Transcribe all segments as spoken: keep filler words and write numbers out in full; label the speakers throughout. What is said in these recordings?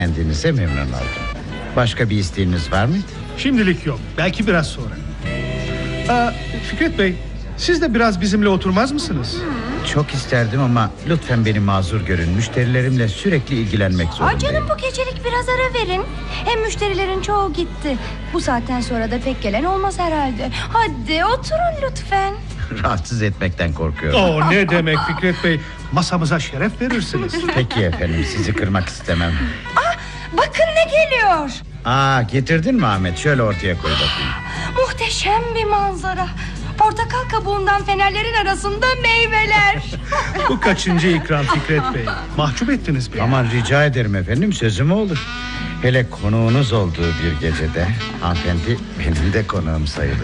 Speaker 1: Kendinize memnun oldum. Başka bir isteğiniz var mıydı?
Speaker 2: Şimdilik yok. Belki biraz sonra. Aa, Fikret Bey, siz de biraz bizimle oturmaz mısınız?
Speaker 1: Çok isterdim ama lütfen beni mazur görün. Müşterilerimle sürekli ilgilenmek
Speaker 3: Aa,
Speaker 1: zorundayım.
Speaker 3: canım bu gecelik biraz ara verin. Hem müşterilerin çoğu gitti. Bu saatten sonra da pek gelen olmaz herhalde. Hadi oturun lütfen.
Speaker 1: Rahatsız etmekten korkuyorum.
Speaker 2: Oo, ne demek Fikret Bey? Masamıza şeref verirsiniz.
Speaker 1: Peki efendim, sizi kırmak istemem.
Speaker 3: Aa, bakın ne geliyor.
Speaker 1: Aa, getirdin mi Ahmet? Şöyle ortaya koy bakayım.
Speaker 3: Muhteşem bir manzara. Portakal kabuğundan fenerlerin arasında meyveler.
Speaker 2: Bu kaçıncı ikram Fikret Bey? Mahcup ettiniz beni.
Speaker 1: Aman rica ederim efendim, sözüm olur. Hele konuğunuz olduğu bir gecede hanımefendi benim de konuğum sayılır.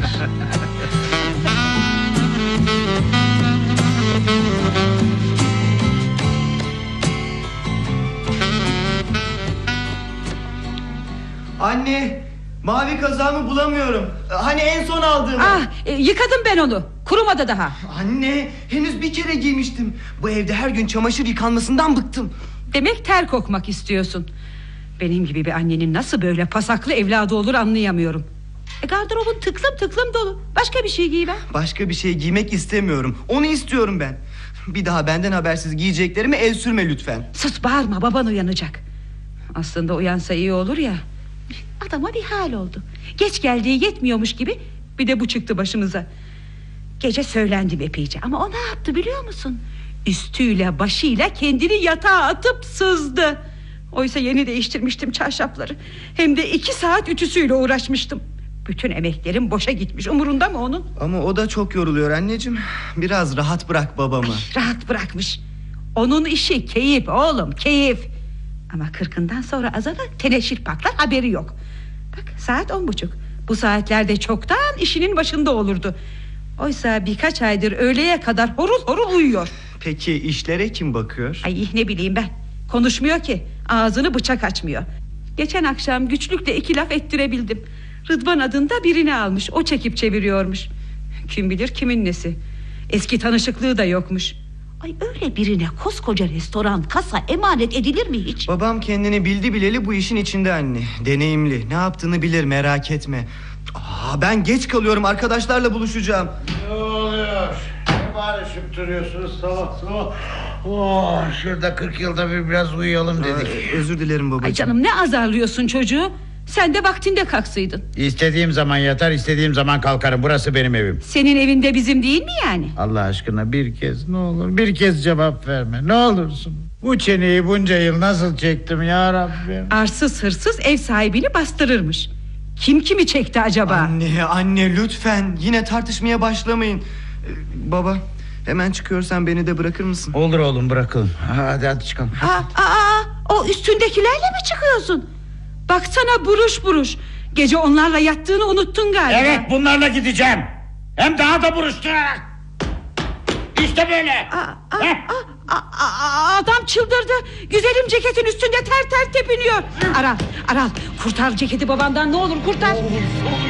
Speaker 4: Anne, mavi kazağımı bulamıyorum. Hani en son aldığım.
Speaker 5: Ah, e, yıkadım ben onu. Kurumadı daha.
Speaker 4: Anne, henüz bir kere giymiştim. Bu evde her gün çamaşır yıkanmasından bıktım.
Speaker 5: Demek ter kokmak istiyorsun. Benim gibi bir annenin nasıl böyle pasaklı evladı olur anlayamıyorum. E, gardırobun tıklım tıklım dolu. Başka bir şey giy ben.
Speaker 4: Başka bir şey giymek istemiyorum. Onu istiyorum ben. Bir daha benden habersiz giyeceklerime el sürme lütfen.
Speaker 5: Sus, bağırma, baban uyanacak. Aslında uyansa iyi olur ya. Adama bir hal oldu. Geç geldiği yetmiyormuş gibi bir de bu çıktı başımıza. Gece söylendim epeyce ama o ne yaptı biliyor musun? Üstüyle başıyla kendini yatağa atıp sızdı. Oysa yeni değiştirmiştim çarşafları. Hem de iki saat ütüsüyle uğraşmıştım. Bütün emeklerim boşa gitmiş. Umurunda mı onun?
Speaker 4: Ama o da çok yoruluyor anneciğim. Biraz rahat bırak babamı.
Speaker 5: Ay, rahat bırakmış. Onun işi keyif oğlum, keyif. Ama kırkından sonra azala teneşir paklar, haberi yok. Bak saat on buçuk. Bu saatlerde çoktan işinin başında olurdu. Oysa birkaç aydır öğleye kadar horul horul uyuyor.
Speaker 4: Peki işlere kim bakıyor?
Speaker 5: Ay ne bileyim ben. Konuşmuyor ki. Ağzını bıçak açmıyor. Geçen akşam güçlükle iki laf ettirebildim. Rıdvan adında birini almış. O çekip çeviriyormuş. Kim bilir kimin nesi. Eski tanışıklığı da yokmuş. Ay öyle birine koskoca restoran, kasa emanet edilir mi hiç?
Speaker 4: Babam kendini bildi bileli bu işin içinde anne. Deneyimli, ne yaptığını bilir, merak etme. Aa, ben geç kalıyorum, arkadaşlarla buluşacağım.
Speaker 1: Ne oluyor? Ne bağırışıp duruyorsunuz sabah sabah? Oh, şurada kırk yılda bir biraz uyuyalım dedik.
Speaker 4: Aa, özür dilerim babacığım.
Speaker 5: Ay canım, ne azarlıyorsun çocuğu? Sen de vaktinde kalksaydın.
Speaker 1: İstediğim zaman yatar, istediğim zaman kalkarım. Burası benim evim.
Speaker 5: Senin evinde bizim değil mi yani?
Speaker 1: Allah aşkına bir kez ne olur, bir kez cevap verme ne olursun. Bu çeneyi bunca yıl nasıl çektim ya Rabbim.
Speaker 5: Arsız hırsız ev sahibini bastırırmış. Kim kimi çekti acaba?
Speaker 4: Anne anne lütfen yine tartışmaya başlamayın. Ee, Baba hemen çıkıyorsan beni de bırakır mısın?
Speaker 1: Olur oğlum, bırakalım. Hadi hadi çıkalım.
Speaker 5: Aa, aa, o üstündekilerle mi çıkıyorsun? Baksana buruş buruş. Gece onlarla yattığını unuttun galiba.
Speaker 1: Evet, bunlarla gideceğim. Hem daha da buruşturarak. İşte böyle.
Speaker 5: Aa, aa, aa, aa, aa, adam çıldırdı. Güzelim ceketin üstünde ter ter tepiniyor. Aral, Aral, kurtar ceketi babandan, ne olur kurtar.